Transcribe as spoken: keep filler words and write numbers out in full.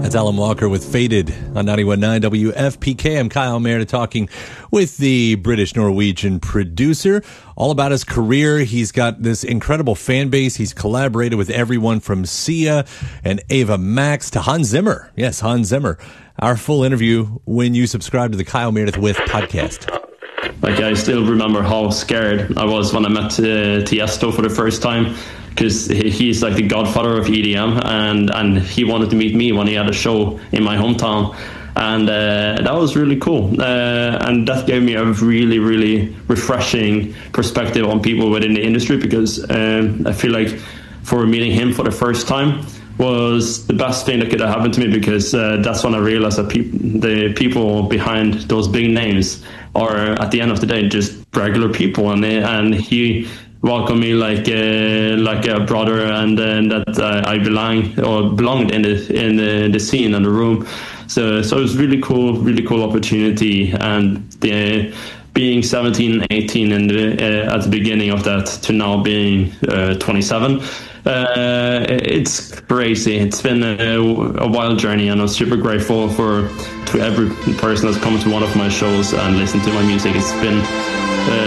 That's Alan Walker with Faded on ninety-one point nine W F P K. I'm Kyle Meredith talking with the British-Norwegian producer all about his career. He's got this incredible fan base. He's collaborated with everyone from Sia and Ava Max to Hans Zimmer. Yes, Hans Zimmer. Our full interview when you subscribe to the Kyle Meredith With podcast. Like, I still remember how scared I was when I met uh, Tiesto for the first time, because he's like the godfather of E D M, and, and he wanted to meet me when he had a show in my hometown. And uh, that was really cool. Uh, and that gave me a really, really refreshing perspective on people within the industry, because um, I feel like for meeting him for the first time was the best thing that could have happened to me, because uh, that's when I realized that peop- the people behind those big names are, at the end of the day, just regular people. And they, and he welcomed me like uh, like a brother, and, and that uh, I belong or belonged in the in the, the scene and the room. So so it was really cool, really cool opportunity. And the being seventeen, eighteen in the, uh, at the beginning of that to now being uh, twenty-seven. Uh, it's crazy. It's been a, a wild journey, and I'm super grateful for to every person that's come to one of my shows and listened to my music. It's been uh,